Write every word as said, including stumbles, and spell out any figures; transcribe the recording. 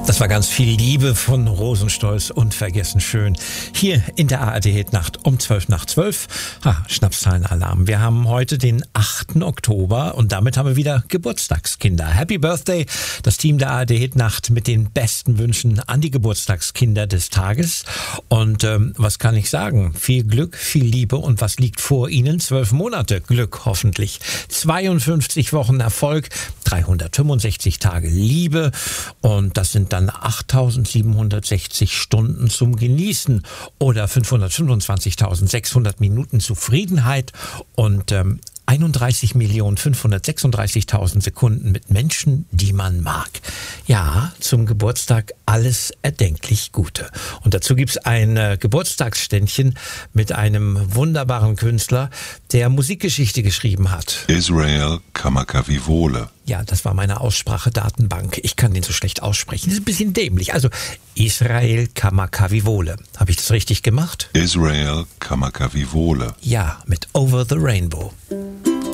Das war ganz viel Liebe von Rosenstolz und Vergessen schön. Hier in der A R D-Hitnacht um zwölf nach zwölf. Ha, Schnapszahlenalarm. Wir haben heute den achten Oktober und damit haben wir wieder Geburtstagskinder. Happy Birthday, das Team der A R D-Hitnacht mit den besten Wünschen an die Geburtstagskinder des Tages. Und ähm, was kann ich sagen? Viel Glück, viel Liebe und was liegt vor Ihnen? Zwölf Monate Glück hoffentlich. zweiundfünfzig Wochen Erfolg, dreihundertfünfundsechzig Tage Liebe und das sind dann achttausendsiebenhundertsechzig Stunden zum Genießen oder fünfhundertfünfundzwanzigtausendsechshundert Minuten Zufriedenheit und ähm, einunddreißig Millionen fünfhundertsechsunddreißigtausend Sekunden mit Menschen, die man mag. Ja, zum Geburtstag alles erdenklich Gute. Und dazu gibt's ein äh, Geburtstagsständchen mit einem wunderbaren Künstler, der Musikgeschichte geschrieben hat. Israel Kamakawiwo'ole. Ja, das war meine Aussprache-Datenbank. Ich kann den so schlecht aussprechen. Das ist ein bisschen dämlich. Also Israel Kamakawiwo'ole. Habe ich das richtig gemacht? Israel Kamakawiwo'ole. Ja, mit Over the Rainbow.